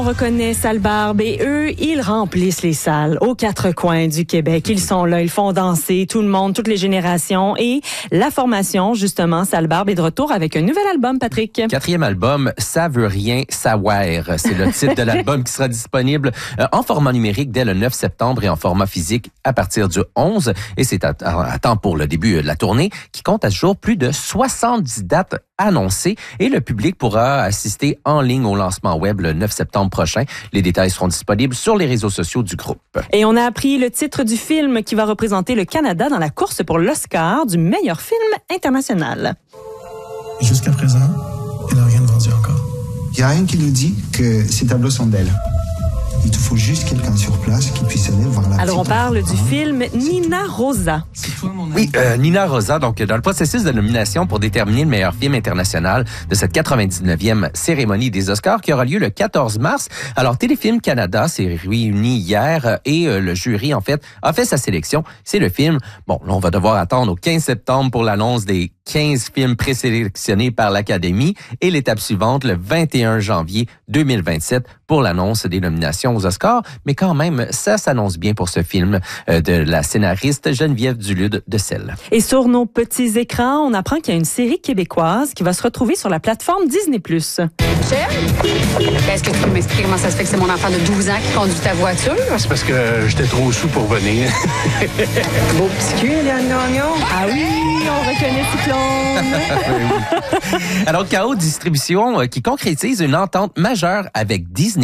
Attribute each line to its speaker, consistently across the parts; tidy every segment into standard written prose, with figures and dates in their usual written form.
Speaker 1: On reconnaît Salle Barbe et eux, ils remplissent les salles aux quatre coins du Québec. Ils sont là, ils font danser tout le monde, toutes les générations. Et la formation, justement, Salle Barbe est de retour avec un nouvel album, Patrick.
Speaker 2: 4e album, Ça veut rien savoir. C'est le titre de l'album qui sera disponible en format numérique dès le 9 septembre et en format physique à partir du 11. Et c'est à temps pour le début de la tournée qui compte à ce jour plus de 70 dates annoncées. Et le public pourra assister en ligne au lancement web le 9 septembre prochain. Les détails seront disponibles sur les réseaux sociaux du groupe.
Speaker 1: Et on a appris le titre du film qui va représenter le Canada dans la course pour l'Oscar du meilleur film international.
Speaker 3: Jusqu'à présent, il n'a rien de vendu encore.
Speaker 4: Il n'y a rien qui nous dit que ces tableaux sont d'elle. Il te faut juste quelqu'un sur place qui puisse aller voir la
Speaker 1: Alors, on parle du film Nina Rosa.
Speaker 2: Oui, Nina Rosa, donc dans le processus de nomination pour déterminer le meilleur film international de cette 99e cérémonie des Oscars qui aura lieu le 14 mars. Alors, Téléfilm Canada s'est réuni hier et le jury, en fait, a fait sa sélection. C'est le film. Bon, là, on va devoir attendre au 15 septembre pour l'annonce des 15 films présélectionnés par l'Académie et l'étape suivante, le 21 janvier 2027, pour l'annonce des nominations aux Oscars. Mais quand même, ça s'annonce bien pour ce film de la scénariste Geneviève Dulude de Selle.
Speaker 1: Et sur nos petits écrans, on apprend qu'il y a une série québécoise qui va se retrouver sur la plateforme Disney+.
Speaker 5: Chef, est-ce que tu peux m'expliquer comment ça se fait que c'est mon enfant de 12 ans qui conduit ta voiture?
Speaker 3: C'est parce que j'étais trop sous pour venir.
Speaker 5: Beau petit cul, Léon Gagnon.
Speaker 1: Ah oui, on reconnaît Cyclone.
Speaker 2: Alors, K.O. Distribution qui concrétise une entente majeure avec Disney+.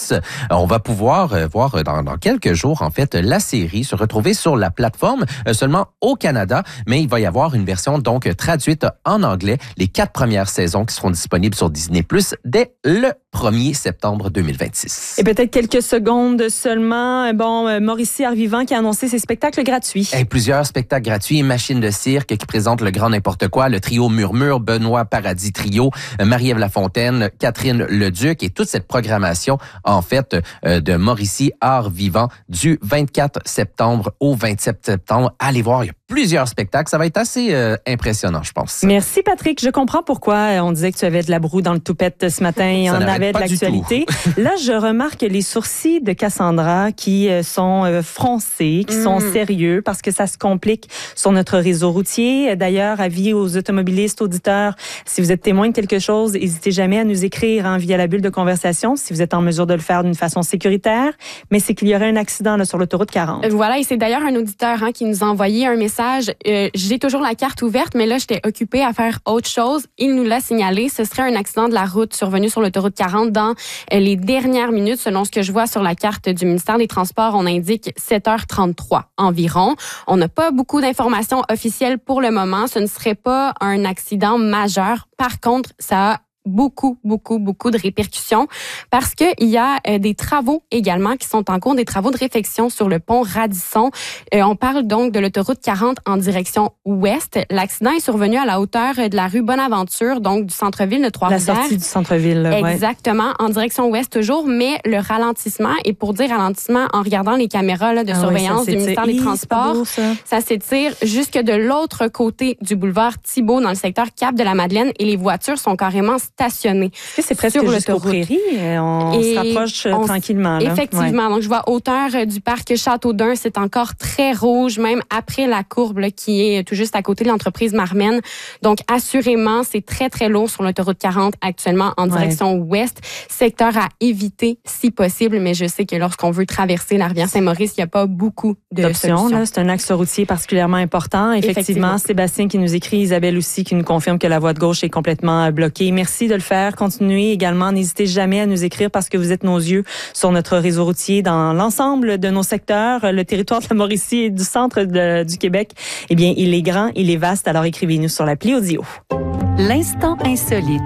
Speaker 2: On va pouvoir voir dans quelques jours, en fait, la série se retrouver sur la plateforme seulement au Canada, mais il va y avoir une version donc traduite en anglais, les 4 premières saisons qui seront disponibles sur Disney+ dès le 1er septembre 2026.
Speaker 1: Et peut-être quelques secondes seulement. Bon, Mauricie Art-Vivant qui a annoncé ses spectacles gratuits.
Speaker 2: Et plusieurs spectacles gratuits, Machine de cirque qui présente le grand n'importe quoi, le trio Murmure, Benoît Paradis Trio, Marie-Ève Lafontaine, Catherine Leduc et toute cette programmation, en fait, de Mauricie Art-Vivant du 24 septembre au 27 septembre. Allez voir, il y a plusieurs spectacles. Ça va être assez impressionnant, je pense.
Speaker 1: Merci, Patrick. Je comprends pourquoi on disait que tu avais de la broue dans le toupette ce matin et on avait de l'actualité. Là, je remarque les sourcils de Cassandra qui sont froncés, qui sont sérieux parce que ça se complique sur notre réseau routier. D'ailleurs, avis aux automobilistes, auditeurs, si vous êtes témoin de quelque chose, n'hésitez jamais à nous écrire via la bulle de conversation si vous êtes en mesure de le faire d'une façon sécuritaire. Mais c'est qu'il y aurait un accident là, sur l'autoroute 40.
Speaker 6: Voilà, et c'est d'ailleurs un auditeur qui nous a envoyé un message. J'ai toujours la carte ouverte, mais là, j'étais occupée à faire autre chose. Il nous l'a signalé. Ce serait un accident de la route survenu sur l'autoroute 40 dans les dernières minutes. Selon ce que je vois sur la carte du ministère des Transports, on indique 7h33 environ. On n'a pas beaucoup d'informations officielles pour le moment. Ce ne serait pas un accident majeur. Par contre, ça a beaucoup de répercussions parce que il y a des travaux également qui sont en cours, des travaux de réfection sur le pont Radisson. On parle donc de l'autoroute 40 en direction ouest. L'accident est survenu à la hauteur de la rue Bonaventure, donc du centre-ville de Trois-Rivières.
Speaker 1: La sortie du centre-ville.
Speaker 6: Exactement, en direction ouest toujours, mais le ralentissement, et pour dire ralentissement en regardant les caméras là, de surveillance du ministère des Transports, ça s'étire jusque de l'autre côté du boulevard Thibault dans le secteur Cap de la Madeleine et les voitures sont carrément stationnées.
Speaker 1: C'est presque jusqu'aux Prairies. On se rapproche tranquillement. Là.
Speaker 6: Effectivement. Donc, je vois hauteur du parc Châteaudun, c'est encore très rouge, même après la courbe là, qui est tout juste à côté de l'entreprise Marmen. Donc, assurément, c'est très lourd sur l'autoroute 40 actuellement en direction ouest. Secteur à éviter si possible, mais je sais que lorsqu'on veut traverser la rivière Saint-Maurice, il n'y a pas beaucoup d'options.
Speaker 1: C'est un axe routier particulièrement important. Effectivement, Sébastien qui nous écrit, Isabelle aussi qui nous confirme que la voie de gauche est complètement bloquée. Merci de le faire. Continuez également. N'hésitez jamais à nous écrire parce que vous êtes nos yeux sur notre réseau routier dans l'ensemble de nos secteurs. Le territoire de la Mauricie et du centre du Québec, eh bien, il est grand, il est vaste. Alors écrivez-nous sur l'appli Audio.
Speaker 7: L'instant insolite.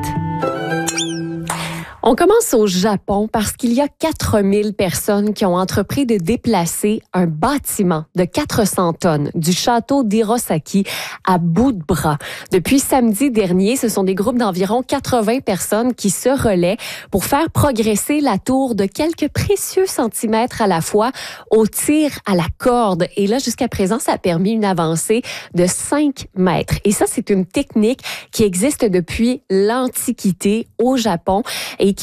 Speaker 7: On commence au Japon parce qu'il y a 4000 personnes qui ont entrepris de déplacer un bâtiment de 400 tonnes du château d'Hirosaki à bout de bras. Depuis samedi dernier, ce sont des groupes d'environ 80 personnes qui se relaient pour faire progresser la tour de quelques précieux centimètres à la fois au tir à la corde. Et là, jusqu'à présent, ça a permis une avancée de 5 mètres. Et ça, c'est une technique qui existe depuis l'Antiquité au Japon et